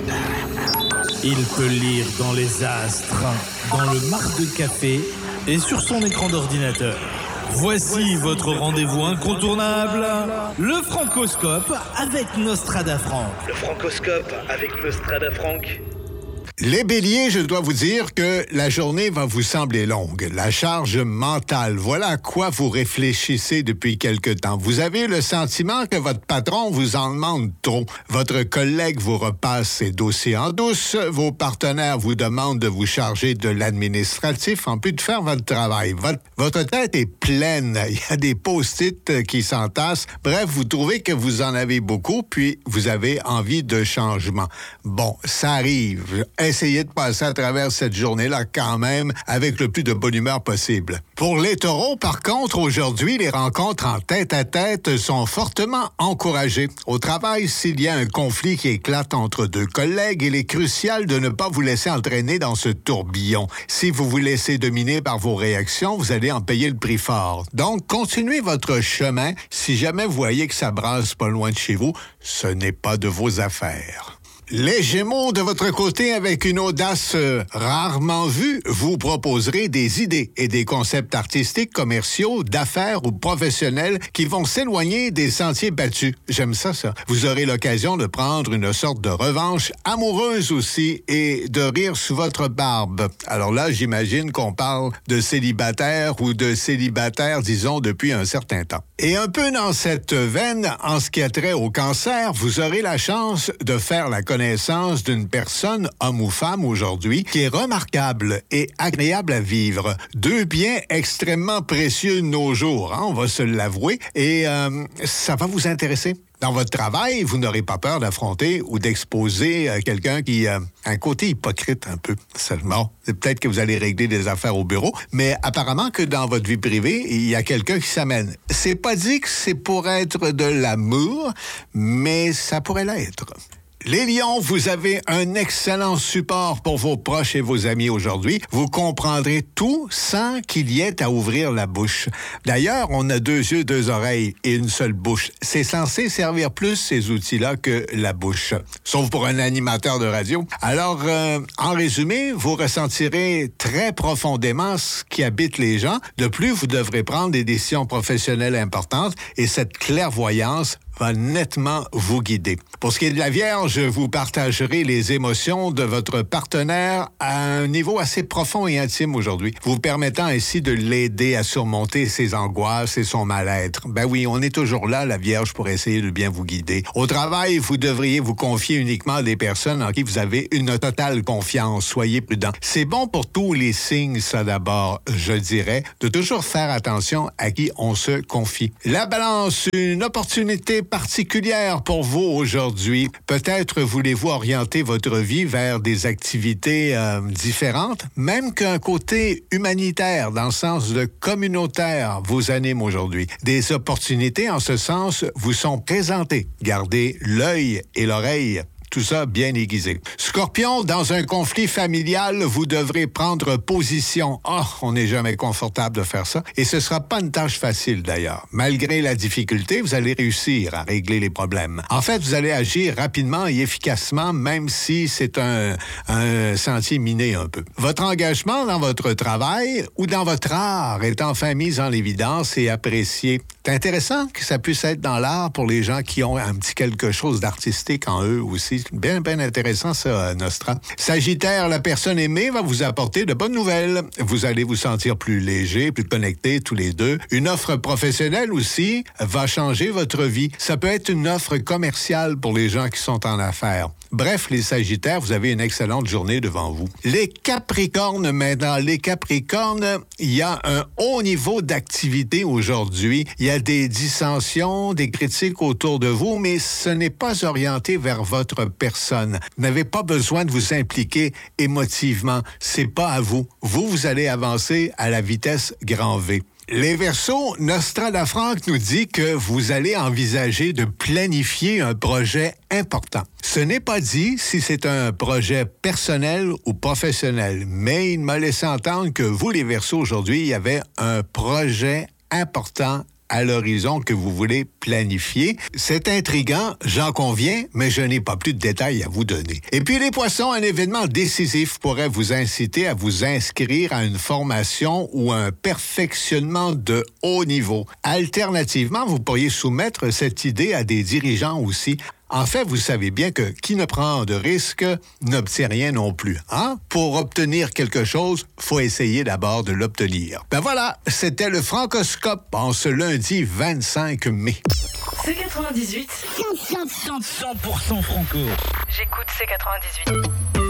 Il peut lire dans les astres, dans le marc de café et sur son écran d'ordinateur. Voici votre rendez-vous incontournable, le Francoscope avec Nostradafranc. Le Francoscope avec Nostradafranc. Les béliers, je dois vous dire que la journée va vous sembler longue. La charge mentale, voilà à quoi vous réfléchissez depuis quelque temps. Vous avez le sentiment que votre patron vous en demande trop. Votre collègue vous repasse ses dossiers en douce. Vos partenaires vous demandent de vous charger de l'administratif en plus de faire votre travail. Votre tête est pleine. Il y a des post-it qui s'entassent. Bref, vous trouvez que vous en avez beaucoup, puis vous avez envie de changement. Bon, ça arrive. Essayez de passer à travers cette journée-là quand même avec le plus de bonne humeur possible. Pour les taureaux, par contre, aujourd'hui, les rencontres en tête-à-tête sont fortement encouragées. Au travail, s'il y a un conflit qui éclate entre deux collègues, il est crucial de ne pas vous laisser entraîner dans ce tourbillon. Si vous vous laissez dominer par vos réactions, vous allez en payer le prix fort. Donc, continuez votre chemin. Si jamais vous voyez que ça brasse pas loin de chez vous, ce n'est pas de vos affaires. Les Gémeaux, de votre côté, avec une audace rarement vue, vous proposerez des idées et des concepts artistiques, commerciaux, d'affaires ou professionnels qui vont s'éloigner des sentiers battus. J'aime ça. Vous aurez l'occasion de prendre une sorte de revanche amoureuse aussi et de rire sous votre barbe. Alors là, j'imagine qu'on parle de célibataire ou de célibataire, disons, depuis un certain temps. Et un peu dans cette veine, en ce qui a trait au cancer, vous aurez la chance de faire la connaissance d'une personne, homme ou femme aujourd'hui, qui est remarquable et agréable à vivre. Deux biens extrêmement précieux de nos jours, on va se l'avouer, et ça va vous intéresser. Dans votre travail, vous n'aurez pas peur d'affronter ou d'exposer quelqu'un qui a un côté hypocrite un peu seulement. Peut-être que vous allez régler des affaires au bureau, mais apparemment que dans votre vie privée, il y a quelqu'un qui s'amène. C'est pas dit que c'est pour être de l'amour, mais ça pourrait l'être. Les lions, vous avez un excellent support pour vos proches et vos amis aujourd'hui. Vous comprendrez tout sans qu'il y ait à ouvrir la bouche. D'ailleurs, on a 2 yeux, 2 oreilles et une seule bouche. C'est censé servir plus ces outils-là que la bouche, sauf pour un animateur de radio. Alors, en résumé, vous ressentirez très profondément ce qui habite les gens. De plus, vous devrez prendre des décisions professionnelles importantes et cette clairvoyance va nettement vous guider. Pour ce qui est de la Vierge, vous partagerez les émotions de votre partenaire à un niveau assez profond et intime aujourd'hui, vous permettant ainsi de l'aider à surmonter ses angoisses et son mal-être. Ben oui, on est toujours là, la Vierge, pour essayer de bien vous guider. Au travail, vous devriez vous confier uniquement à des personnes en qui vous avez une totale confiance. Soyez prudent. C'est bon pour tous les signes, ça d'abord, je dirais, de toujours faire attention à qui on se confie. La Balance, une opportunité particulière pour vous aujourd'hui. Peut-être voulez-vous orienter votre vie vers des activités différentes, même qu'un côté humanitaire, dans le sens de communautaire, vous anime aujourd'hui. Des opportunités en ce sens vous sont présentées. Gardez l'œil et l'oreille. Tout ça bien aiguisé. Scorpion, dans un conflit familial, vous devrez prendre position. On n'est jamais confortable de faire ça. Et ce sera pas une tâche facile, d'ailleurs. Malgré la difficulté, vous allez réussir à régler les problèmes. En fait, vous allez agir rapidement et efficacement, même si c'est un sentier miné un peu. Votre engagement dans votre travail ou dans votre art est enfin mis en évidence et apprécié. C'est intéressant que ça puisse être dans l'art pour les gens qui ont un petit quelque chose d'artistique en eux aussi. Bien intéressant, ça, Nostra. Sagittaire, la personne aimée va vous apporter de bonnes nouvelles. Vous allez vous sentir plus léger, plus connectés tous les deux. Une offre professionnelle aussi va changer votre vie. Ça peut être une offre commerciale pour les gens qui sont en affaires. Bref, les Sagittaires, vous avez une excellente journée devant vous. Les Capricornes, maintenant. Les Capricornes, il y a un haut niveau d'activité aujourd'hui. Il y a des dissensions, des critiques autour de vous, mais ce n'est pas orienté vers votre personne. Vous n'avez pas besoin de vous impliquer émotivement. C'est pas à vous. Vous allez avancer à la vitesse grand V. Les Verseaux, Nostradafranc nous dit que vous allez envisager de planifier un projet important. Ce n'est pas dit si c'est un projet personnel ou professionnel, mais il m'a laissé entendre que vous, les Verseaux, aujourd'hui, il y avait un projet important à l'horizon que vous voulez planifier. C'est intriguant, j'en conviens, mais je n'ai pas plus de détails à vous donner. Et puis les poissons, un événement décisif pourrait vous inciter à vous inscrire à une formation ou à un perfectionnement de haut niveau. Alternativement, vous pourriez soumettre cette idée à des dirigeants aussi. En fait, vous savez bien que qui ne prend de risques n'obtient rien non plus. Hein? Pour obtenir quelque chose, faut essayer d'abord de l'obtenir. Ben voilà, c'était le Francoscope en ce lundi 25 mai. C'est 98. 100% franco. J'écoute C98.